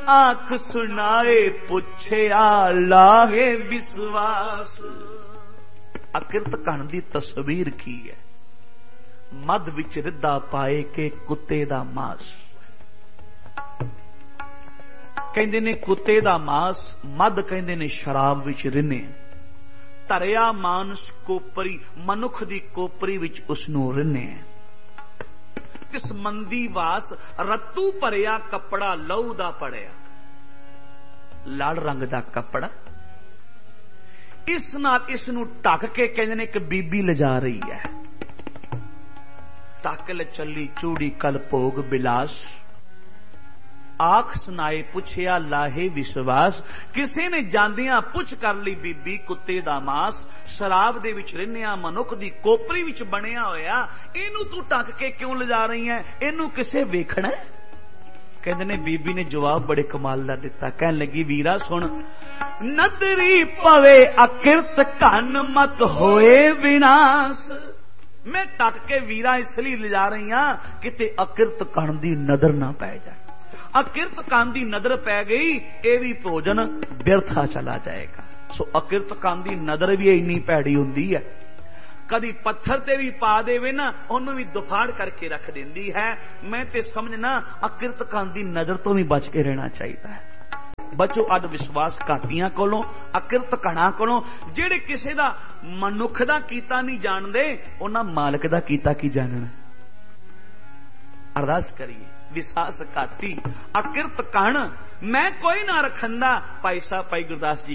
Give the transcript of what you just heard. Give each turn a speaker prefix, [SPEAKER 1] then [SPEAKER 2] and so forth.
[SPEAKER 1] आंख सुनाए पुछया लाहे विश्वास। अकिरत घन दी तस्वीर की है? मध विच रिद्धा पाए के कुत्ते दा मांस। कहंदे ने कुत्ते दा मांस, मध कहंदे ने शराब विच रिन्ने। धरिया मानस कोपरी, मनुख दी कोपरी विच उसनूं रिन्ने। तिस मंदी वास रत्तू भरिया कपड़ा लहू दा पड़िया, लाल रंग दा कपड़ा। इस नाल इस नूं ढक के कहंदे ने कि बीबी लिजा रही है। टाकल चली चूड़ी कल भोग बिलास, आख सुनाए पुछया लाहे विश्वास। किसी ने जांदियां पुछ कर ली बीबी कुत्ते दा मांस, शराब दे विच रिन्निया मनुख दी कोपरी विच बनिया होया, इनू तू ढक के क्यों ले जा रही है? इनू किसे वेखना है? कहंदे ने बीबी ने जवाब बड़े कमाल दा दिता। कहन लगी वीरा सुन, नदरी पवे अकिरत घन मत होए विनाश। मैं ढक के वीरा इसलिए ले जा रही हां किते अकिरत घन दी नजर ना पै जाए। अकिरत कान दी नजर पै गई, ये भी भोजन व्यर्था चला जाएगा। सो अकिरत कान दी नजर भी इन्नी भैड़ी हुंदी है, कदी पत्थर ते भी पा देवे ना, उन्होंने भी दुफाड़ करके रख देंदी है। मैं ते समझना अकिरत कान दी नजर तो भी बच के रहना चाहिए है। बचो अड विश्वास घातियां कोलों, अकिरत घना कोलों। जेड़े किसी दा मनुख दा कीता नहीं जानदे, उन्हां मालक दा कीता की जानना। अरदास करिए, विश्वास घाती अकिरत कण मैं कोई ना रखंदा। भाई साहब भाई गुरदास जी